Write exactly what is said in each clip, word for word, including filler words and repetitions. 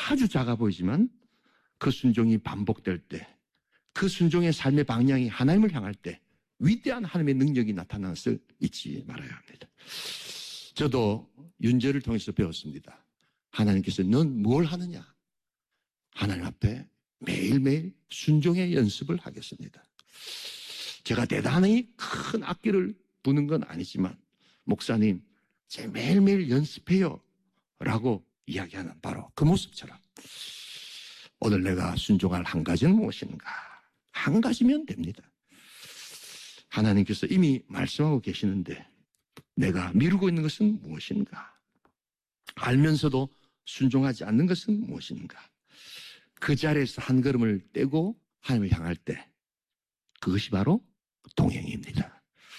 아주 작아 보이지만 그 순종이 반복될 때, 그 순종의 삶의 방향이 하나님을 향할 때 위대한 하나님의 능력이 나타나는 것을 잊지 말아야 합니다. 저도 윤재를 통해서 배웠습니다. 하나님께서 넌 뭘 하느냐? 하나님 앞에 매일매일 순종의 연습을 하겠습니다. 제가 대단히 큰 악기를 부는 건 아니지만 목사님, 제 매일매일 연습해요 라고 이야기하는 바로 그 모습처럼 오늘 내가 순종할 한 가지는 무엇인가? 한 가지면 됩니다. 하나님께서 이미 말씀하고 계시는데 내가 미루고 있는 것은 무엇인가? 알면서도 순종하지 않는 것은 무엇인가? 그 자리에서 한 걸음을 떼고 하나님을 향할 때 그것이 바로 동행입니다.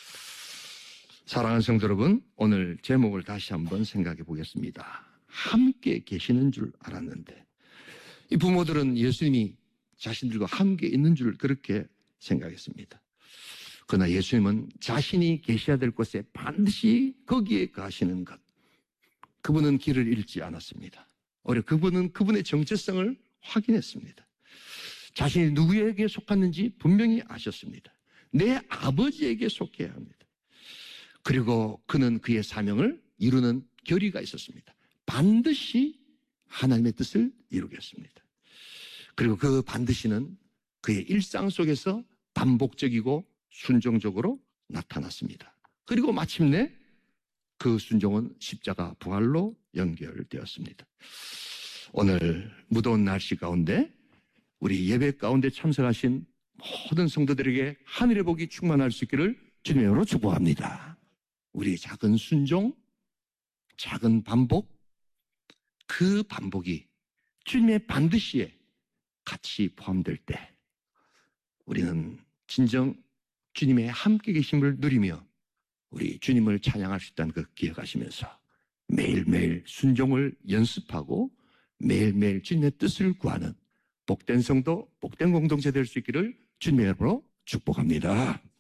사랑하는 성도 여러분, 오늘 제목을 다시 한번 생각해 보겠습니다. 함께 계시는 줄 알았는데, 이 부모들은 예수님이 자신들과 함께 있는 줄 그렇게 생각했습니다. 그러나 예수님은 자신이 계셔야 될 곳에 반드시 거기에 가시는 것, 그분은 길을 잃지 않았습니다. 오히려 그분은 그분의 정체성을 확인했습니다. 자신이 누구에게 속았는지 분명히 아셨습니다. 내 아버지에게 속해야 합니다. 그리고 그는 그의 사명을 이루는 결의가 있었습니다. 반드시 하나님의 뜻을 이루겠습니다. 그리고 그 반드시는 그의 일상 속에서 반복적이고 순종적으로 나타났습니다. 그리고 마침내 그 순종은 십자가 부활로 연결되었습니다. 오늘 무더운 날씨 가운데 우리 예배 가운데 참석하신 모든 성도들에게 하늘의 복이 충만할 수 있기를 주님의 이름으로 축복합니다. 우리의 작은 순종, 작은 반복, 그 반복이 주님의 반드시에 같이 포함될 때 우리는 진정 주님의 함께 계심을 누리며 우리 주님을 찬양할 수 있다는 것 기억하시면서 매일매일 순종을 연습하고 매일매일 주님의 뜻을 구하는 복된 성도, 복된 공동체 될 수 있기를 주님의 이름으로 축복합니다.